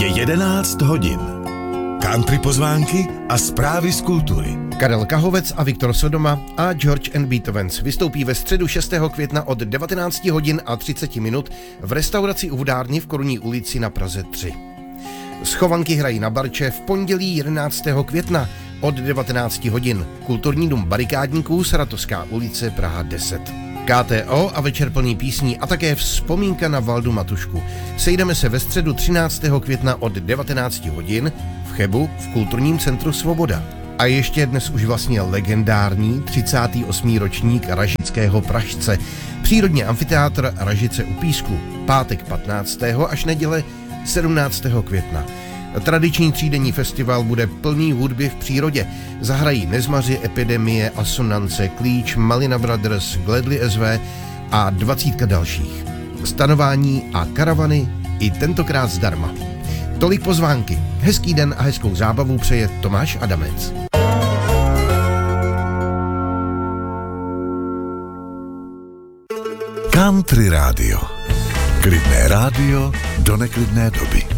Je 11 hodin. Country pozvánky a zprávy z kultury. Karel Kahovec a Viktor Sodoma a George and Beethovens vystoupí ve středu 6. května od 19 hodin a 30 minut v restauraci u Vodárny v Korunní ulici na Praze 3. Schovanky hrají na Barče v pondělí 11. května od 19 hodin. Kulturní dům Barikádníků, Saratovská ulice, Praha 10. KTO a večer plný písní a také vzpomínka na Valdu Matušku. Sejdeme se ve středu 13. května od 19 hodin v Chebu v Kulturním centru Svoboda. A ještě dnes už vlastně legendární 38. ročník Ražického Pražce. Přírodní amfiteátr Ražice u Písku. Pátek 15. až neděle 17. května. Tradiční třídenní festival bude plný hudby v přírodě. Zahrají Nezmaři, Epidemie, Asonance, Klíč, Malina Brothers, Gledly SV a 20 dalších. Stanování a karavany i tentokrát zdarma. Tolik pozvánky. Hezký den a hezkou zábavu přeje Tomáš Adamec. Country rádio. Klidné rádio do neklidné doby.